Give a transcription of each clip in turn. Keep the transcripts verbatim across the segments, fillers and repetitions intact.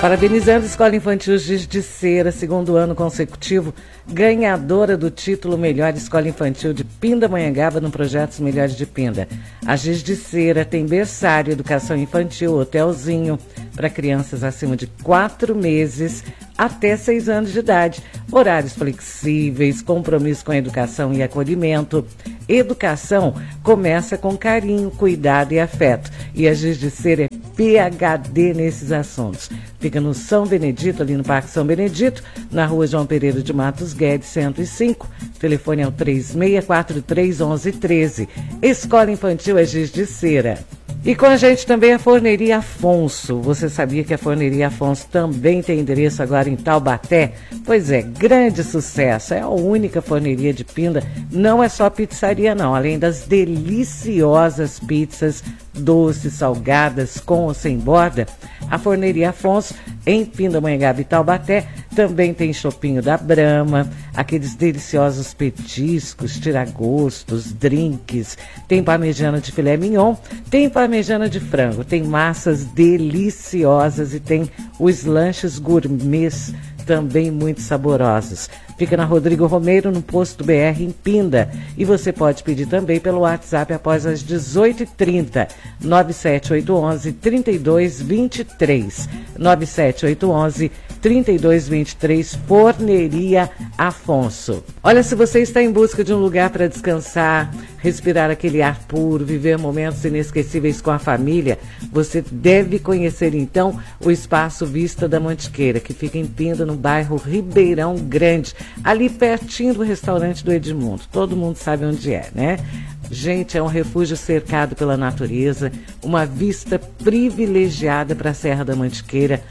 Parabenizando a Escola Infantil Giz de Cera, segundo ano consecutivo, ganhadora do título Melhor Escola Infantil de Pindamonhangaba no projeto Melhores de Pinda. A Giz de Cera tem berçário, educação infantil, hotelzinho para crianças acima de quatro meses até seis anos de idade, horários flexíveis, compromisso com a educação e acolhimento. Educação começa com carinho, cuidado e afeto. E a Giz de Cera é P H D nesses assuntos. Fica no São Benedito, ali no Parque São Benedito, na rua João Pereira de Matos Guedes, cento e cinco. O telefone é o três seis quatro três, onze treze. Escola Infantil é Giz de Cera. E com a gente também a Forneria Afonso. Você sabia que a Forneria Afonso também tem endereço agora em Taubaté? Pois é, grande sucesso. É a única forneria de Pinda. Não é só pizzaria não, além das deliciosas pizzas doces, salgadas, com ou sem borda. A Forneria Afonso, em Pindamonhangaba e Taubaté, também tem chopinho da Brahma, aqueles deliciosos petiscos, tiragostos, drinks, tem parmegiana de filé mignon, tem parmegiana de frango, tem massas deliciosas e tem os lanches gourmets também muito saborosos. Fica na Rodrigo Romeiro, no Posto B R, em Pinda. E você pode pedir também pelo WhatsApp após as dezoito e trinta. nove sete oito um um, três dois dois três. nove sete oito um um, três dois dois três. Forneria Afonso. Olha, se você está em busca de um lugar para descansar, respirar aquele ar puro, viver momentos inesquecíveis com a família, você deve conhecer então o Espaço Vista da Mantiqueira, que fica em Pinda, no bairro Ribeirão Grande, ali pertinho do restaurante do Edmundo. Todo mundo sabe onde é, né? Gente, é um refúgio cercado pela natureza, uma vista privilegiada para a Serra da Mantiqueira,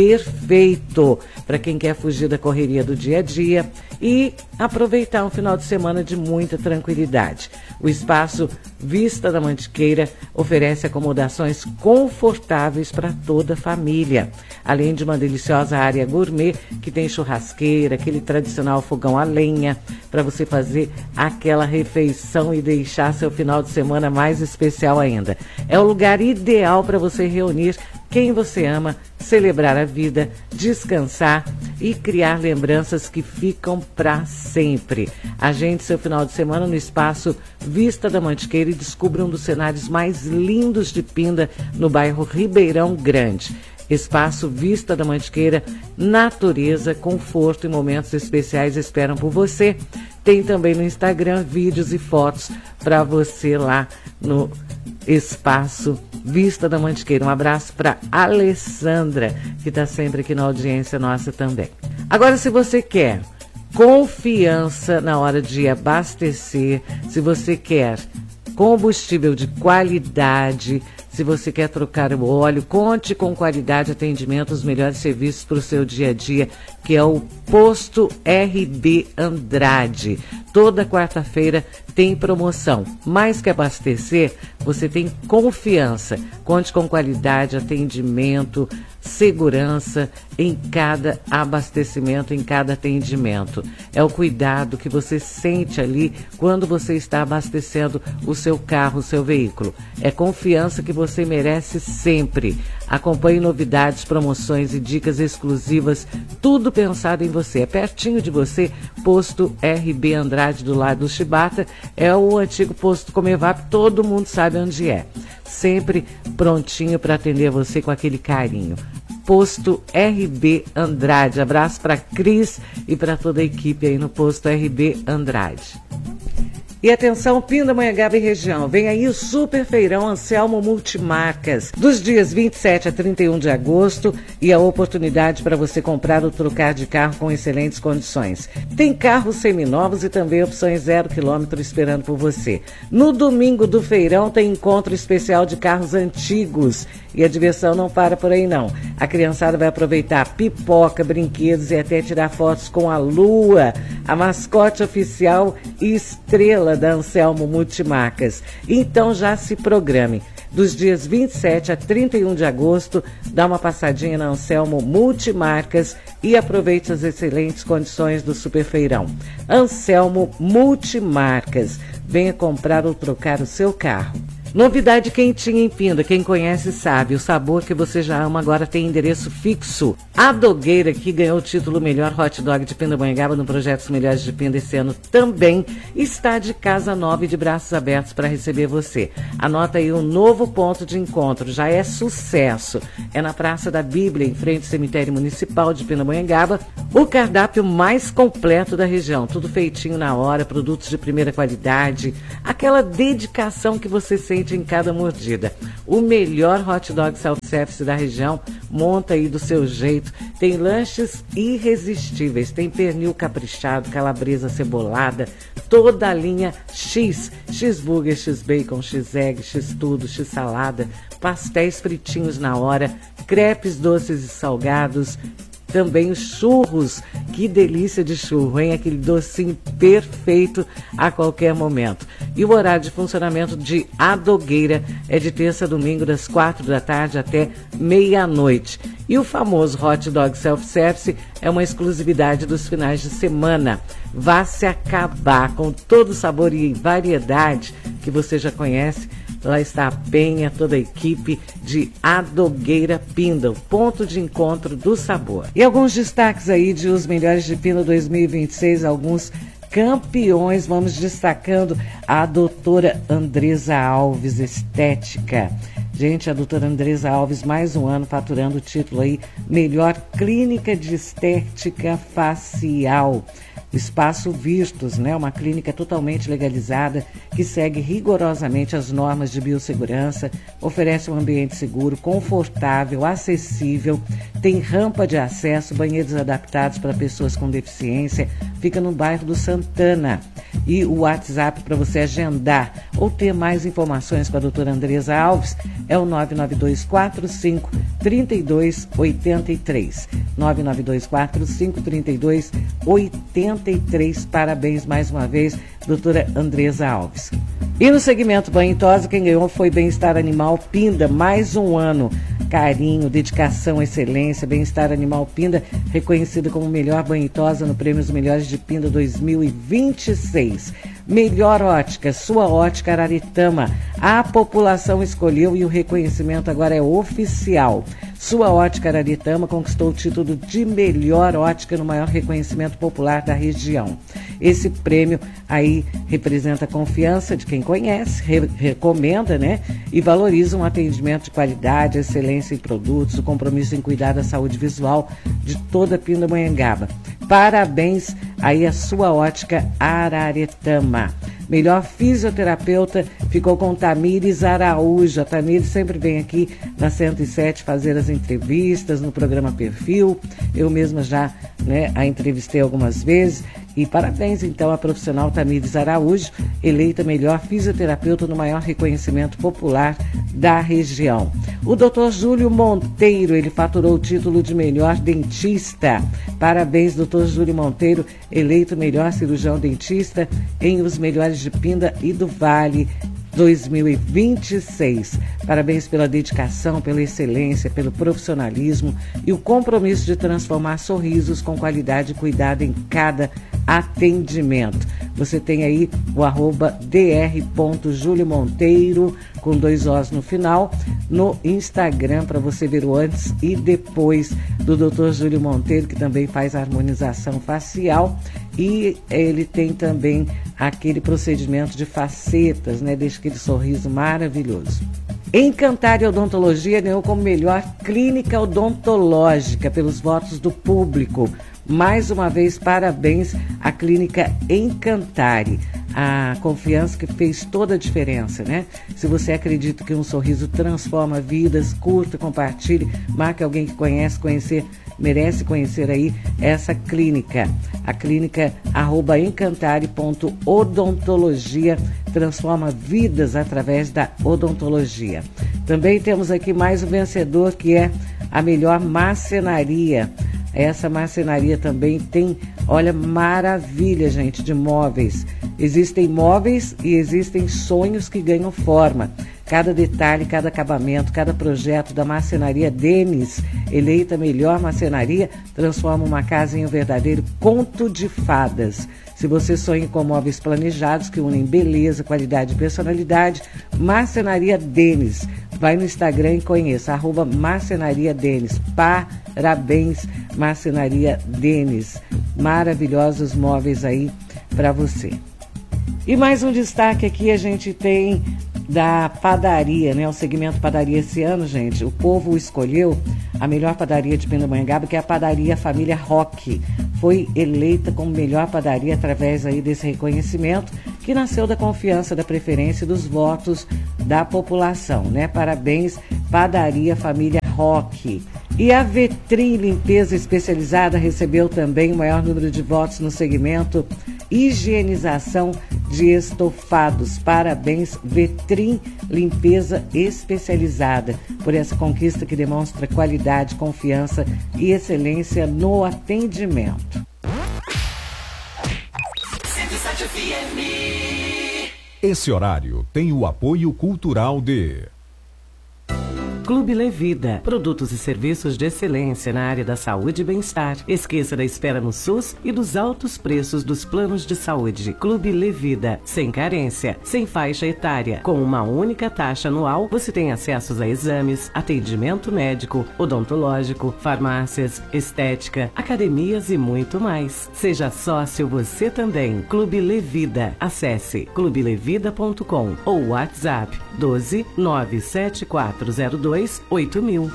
perfeito para quem quer fugir da correria do dia a dia e aproveitar um final de semana de muita tranquilidade. O Espaço Vista da Mantiqueira oferece acomodações confortáveis para toda a família, além de uma deliciosa área gourmet que tem churrasqueira, aquele tradicional fogão a lenha, para você fazer aquela refeição e deixar seu final de semana mais especial ainda. É o lugar ideal para você reunir quem você ama, celebrar a vida, descansar e criar lembranças que ficam para sempre. Agende seu final de semana no Espaço Vista da Mantiqueira e descubra um dos cenários mais lindos de Pinda, no bairro Ribeirão Grande. Espaço Vista da Mantiqueira, natureza, conforto e momentos especiais esperam por você. Tem também no Instagram vídeos e fotos para você lá no Espaço Vista da Mantiqueira. Um abraço para Alessandra, que está sempre aqui na audiência nossa também. Agora, se você quer confiança na hora de abastecer, se você quer combustível de qualidade, se você quer trocar o óleo, conte com qualidade, atendimento, os melhores serviços para o seu dia a dia, que é o Posto R B Andrade. Toda quarta-feira tem promoção. Mais que abastecer, você tem confiança. Conte com qualidade, atendimento, segurança em cada abastecimento, em cada atendimento. É o cuidado que você sente ali quando você está abastecendo o seu carro, o seu veículo. É confiança que você merece sempre. Acompanhe novidades, promoções e dicas exclusivas, tudo pensado em você. É pertinho de você, Posto R B Andrade, do lado do Chibata. É o antigo Posto Comevap, todo mundo sabe onde é. Sempre prontinho para atender você com aquele carinho. Posto R B Andrade. Abraço para Cris e para toda a equipe aí no Posto R B Andrade. E atenção, Pindamonhangaba e região, vem aí o Super Feirão Anselmo Multimarcas, dos dias vinte e sete a trinta e um de agosto, e a oportunidade para você comprar ou trocar de carro com excelentes condições. Tem carros seminovos e também opções zero quilômetro esperando por você. No domingo do feirão tem encontro especial de carros antigos. E a diversão não para por aí não. A criançada vai aproveitar pipoca, brinquedos e até tirar fotos com a Lua, a mascote oficial e estrela da Anselmo Multimarcas. Então já se programe. Dos dias vinte e sete a trinta e um de agosto, dá uma passadinha na Anselmo Multimarcas e aproveite as excelentes condições do Super Feirão. Anselmo Multimarcas. Venha comprar ou trocar o seu carro. Novidade quentinha em Pinda, quem conhece sabe, o sabor que você já ama agora tem endereço fixo. A Dogueira, que ganhou o título Melhor Hot Dog de Pindamonhangaba no projeto Os Melhores de Pinda esse ano também, está de casa nova e de braços abertos para receber você. Anota aí um novo ponto de encontro, já é sucesso. É na Praça da Bíblia, em frente ao Cemitério Municipal de Pindamonhangaba, o cardápio mais completo da região, tudo feitinho na hora, produtos de primeira qualidade, aquela dedicação que você sente em cada mordida. O melhor hot dog self-service da região, monta aí do seu jeito. Tem lanches irresistíveis, tem pernil caprichado, calabresa cebolada, toda a linha X, X-burger, X-bacon, X-egg, X-tudo, X-salada, pastéis fritinhos na hora, crepes doces e salgados, também os churros, que delícia de churro, hein? Aquele docinho perfeito a qualquer momento. E o horário de funcionamento de A Dogueira é de terça a domingo, das quatro da tarde até meia-noite. E o famoso hot dog self-service é uma exclusividade dos finais de semana. Vá se acabar com todo o sabor e variedade que você já conhece. Lá está a Penha, toda a equipe de A Dogueira Pinda, o ponto de encontro do sabor. E alguns destaques aí de Os Melhores de Pinda dois mil e vinte e seis, alguns campeões. Vamos destacando a doutora Andresa Alves, estética. Gente, a doutora Andresa Alves, mais um ano faturando o título aí, Melhor Clínica de Estética Facial. Espaço Virtus, né? Uma clínica totalmente legalizada que segue rigorosamente as normas de biossegurança, oferece um ambiente seguro, confortável, acessível, tem rampa de acesso, banheiros adaptados para pessoas com deficiência, fica no bairro do Santana. E o WhatsApp para você agendar ou ter mais informações com a doutora Andresa Alves é o nove nove dois quatro cinco, três dois oito três. nove nove dois quatro cinco, três dois oito três. Parabéns mais uma vez, doutora Andresa Alves. E no segmento banho e tosa, quem ganhou foi Bem-Estar Animal Pinda, mais um ano. Carinho, dedicação, excelência, Bem-Estar Animal Pinda, reconhecido como melhor banho e tosa no Prêmio Os Melhores de Pinda dois mil e vinte e seis. Melhor ótica, sua ótica Araritama. A população escolheu e o reconhecimento agora é oficial. Sua ótica Araritama conquistou o título de melhor ótica no maior reconhecimento popular da região. Esse prêmio aí representa a confiança de quem conhece, re- recomenda, né? E valoriza um atendimento de qualidade, excelência em produtos, o compromisso em cuidar da saúde visual de toda Pindamonhangaba. Parabéns aí a sua ótica Araretama. Melhor fisioterapeuta ficou com Tamires Araújo. A Tamires sempre vem aqui na cento e sete fazer as entrevistas no programa Perfil. Eu mesma já né, a entrevistei algumas vezes. E parabéns, então, à profissional Tamires Araújo, eleita melhor fisioterapeuta no maior reconhecimento popular da região. O doutor Júlio Monteiro, ele faturou o título de melhor dentista. Parabéns, doutor Júlio Monteiro, eleito melhor cirurgião dentista em Os Melhores de Pinda e do Vale dois mil e vinte e seis. Parabéns pela dedicação, pela excelência, pelo profissionalismo e o compromisso de transformar sorrisos com qualidade e cuidado em cada atendimento. Você tem aí o arroba dr.juliomonteiro com dois Os no final no Instagram para você ver o antes e depois do doutor Júlio Monteiro, que também faz harmonização facial e ele tem também aquele procedimento de facetas, né? Deixa aquele sorriso maravilhoso. Encantar Odontologia ganhou como melhor clínica odontológica pelos votos do público. Mais uma vez, parabéns à clínica Encantare. A confiança que fez toda a diferença, né? Se você acredita que um sorriso transforma vidas, curta, compartilhe, marque alguém que conhece, conhecer, merece conhecer aí essa clínica. A clínica arroba encantare.odontologia transforma vidas através da odontologia. Também temos aqui mais um vencedor, que é a melhor marcenaria. Essa marcenaria também tem, olha, maravilha, gente, de móveis. Existem móveis e existem sonhos que ganham forma. Cada detalhe, cada acabamento, cada projeto da Marcenaria Denis, eleita melhor marcenaria, transforma uma casa em um verdadeiro conto de fadas. Se você sonha com móveis planejados que unem beleza, qualidade e personalidade, Marcenaria Denis. Vai no Instagram e conheça, arroba Marcenaria Denis. Parabéns, Marcenaria Denis. Maravilhosos móveis aí para você. E mais um destaque aqui a gente tem da padaria, né? O segmento padaria esse ano, gente, o povo escolheu a melhor padaria de Pindamonhangaba, que é a padaria Família Roque. Foi eleita como melhor padaria através aí desse reconhecimento, que nasceu da confiança, da preferência e dos votos da população, né? Parabéns, padaria Família Roque. E a Vetrim Limpeza Especializada recebeu também o maior número de votos no segmento higienização de estofados. Parabéns, Vetrim Limpeza Especializada, por essa conquista que demonstra qualidade, confiança e excelência no atendimento. Esse horário tem o apoio cultural de Clube Levida, produtos e serviços de excelência na área da saúde e bem-estar. Esqueça da espera no SUS e dos altos preços dos planos de saúde. Clube Levida, sem carência, sem faixa etária, com uma única taxa anual, você tem acessos a exames, atendimento médico, odontológico, farmácias, estética, academias e muito mais. Seja sócio você também. Clube Levida. Acesse clube levida ponto com ou WhatsApp doze nove sete quatro zero dois oito mil.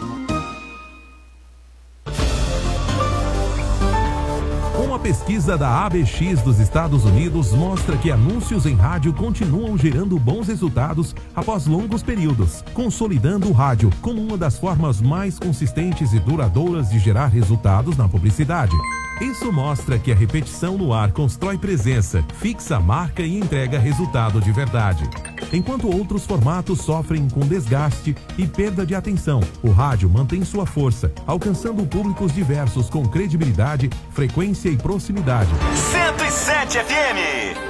Uma pesquisa da A B X dos Estados Unidos mostra que anúncios em rádio continuam gerando bons resultados após longos períodos, consolidando o rádio como uma das formas mais consistentes e duradouras de gerar resultados na publicidade. Isso mostra que a repetição no ar constrói presença, fixa a marca e entrega resultado de verdade. Enquanto outros formatos sofrem com desgaste e perda de atenção, o rádio mantém sua força, alcançando públicos diversos com credibilidade, frequência e proximidade. cento e sete F M.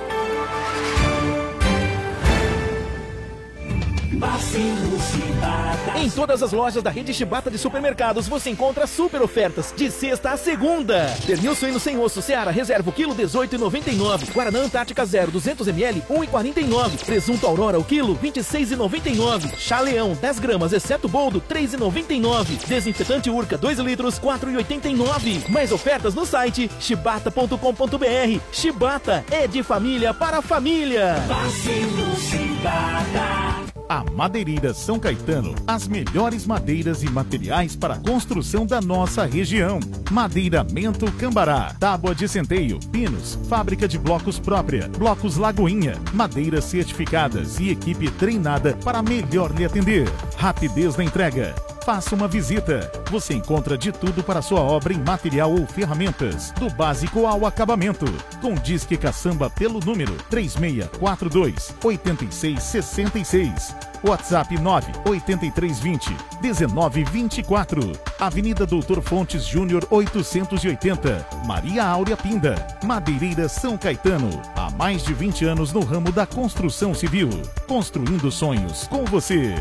Em todas as lojas da rede Chibata de supermercados você encontra super ofertas de sexta a segunda. Pernil suíno sem osso Seara reserva o quilo dezoito reais e noventa e nove centavos. Guaraná Antártica Zero duzentos mililitros um real e quarenta e nove centavos. Presunto Aurora o quilo vinte e seis reais e noventa e nove centavos. Chá Leão dez gramas exceto boldo três reais e noventa e nove centavos. Desinfetante Urca dois litros quatro reais e oitenta e nove centavos. Mais ofertas no site chibata ponto com ponto br. Chibata é de família para família. Vacilo Chibata. A Madeireira São Caetano, as melhores madeiras e materiais para a construção da nossa região. Madeiramento Cambará, tábua de centeio, pinos, fábrica de blocos própria, blocos Lagoinha, madeiras certificadas e equipe treinada para melhor lhe atender. Rapidez na entrega. Faça uma visita. Você encontra de tudo para sua obra em material ou ferramentas, do básico ao acabamento. Com Disque Caçamba pelo número três seis quatro dois oito seis seis seis. WhatsApp nove oito três dois zero um nove dois quatro. Avenida Doutor Fontes Júnior oitocentos e oitenta. Maria Áurea Pinda. Madeireira São Caetano. Há mais de vinte anos no ramo da construção civil. Construindo sonhos com você.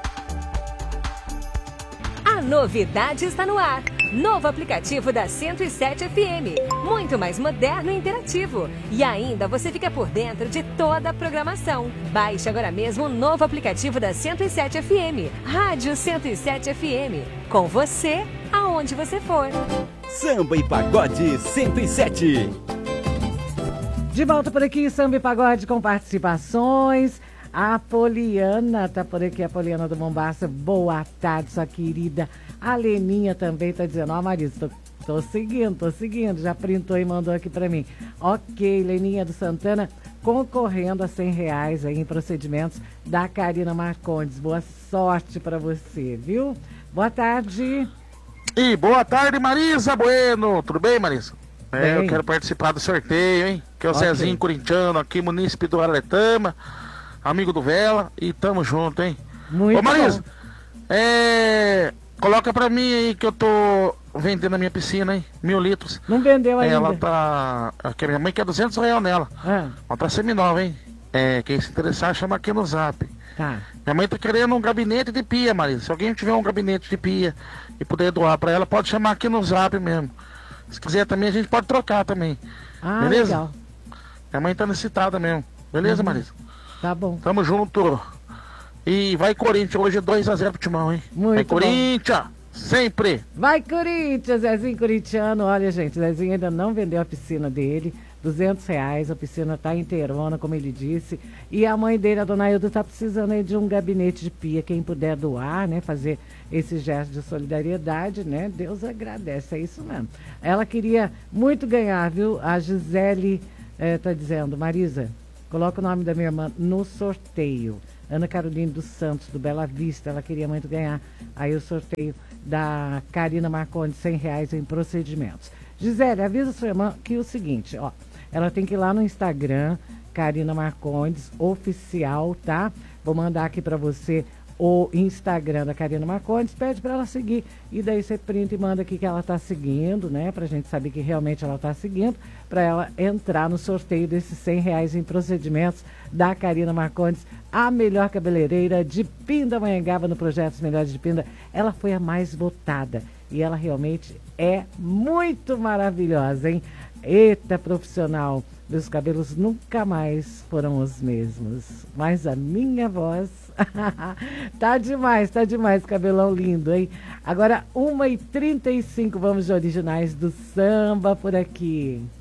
A novidade está no ar. Novo aplicativo da cento e sete F M. Muito mais moderno e interativo. E ainda você fica por dentro de toda a programação. Baixe agora mesmo o novo aplicativo da cento e sete F M. Rádio cento e sete F M. Com você, aonde você for. Samba e Pagode cento e sete. De volta por aqui, Samba e Pagode com participações. A Poliana tá por aqui, a Poliana do Mombaça. Boa tarde, sua querida. A Leninha também tá dizendo, ó, oh, Marisa, tô, tô seguindo, tô seguindo. Já printou e mandou aqui pra mim. Ok, Leninha do Santana, concorrendo a cem reais aí em procedimentos da Karina Marcondes. Boa sorte pra você, viu? Boa tarde. E boa tarde, Marisa Bueno. Tudo bem, Marisa? É, eu quero participar do sorteio, hein? Que é o okay. Zezinho Corintiano aqui, munícipe do Aletama. Amigo do Vela, e tamo junto, hein? Muito Ô, Marisa, bom. É... Coloca pra mim aí que eu tô vendendo a minha piscina, hein? Mil litros. Não vendeu ainda? Ela tá... Aqui a minha mãe quer duzentos reais nela. Ah. Ela tá seminova, hein? É, quem se interessar, chama aqui no Zap. Tá. Minha mãe tá querendo um gabinete de pia, Marisa. Se alguém tiver um gabinete de pia e puder doar pra ela, pode chamar aqui no zap mesmo. Se quiser também, a gente pode trocar também. Ah, beleza? Legal. Minha mãe tá necessitada mesmo. Beleza, uhum. Marisa? Tá bom. Tamo junto. E vai Corinthians, hoje é dois a zero pro Timão, hein? Muito vai bom. Corinthians, sempre. Vai Corinthians, Zezinho corintiano. Olha, gente, o Zezinho ainda não vendeu a piscina dele. duzentos reais, a piscina tá inteirona, como ele disse. E a mãe dele, a dona Hilda, tá precisando aí de um gabinete de pia. Quem puder doar, né, fazer esse gesto de solidariedade, né, Deus agradece, é isso mesmo. Ela queria muito ganhar, viu? A Gisele eh, tá dizendo, Marisa, coloca o nome da minha irmã no sorteio. Ana Carolina dos Santos, do Bela Vista, ela queria muito ganhar aí o sorteio da Karina Marcondes, cem reais em procedimentos. Gisele, avisa sua irmã que é o seguinte, ó, ela tem que ir lá no Instagram, Karina Marcondes, oficial, tá? Vou mandar aqui pra você o Instagram da Karina Marcondes, pede pra ela seguir, e daí você printa e manda aqui que ela tá seguindo, né? Pra gente saber que realmente ela tá seguindo, pra ela entrar no sorteio desses cem reais em procedimentos da Karina Marcondes, a melhor cabeleireira de Pindamonhangaba no projeto Melhores de Pinda. Ela foi a mais votada e ela realmente é muito maravilhosa, hein? Eita, profissional, meus cabelos nunca mais foram os mesmos, mas a minha voz tá demais, tá demais, cabelão lindo, hein? Agora, uma e trinta e cinco, vamos de originais do samba por aqui.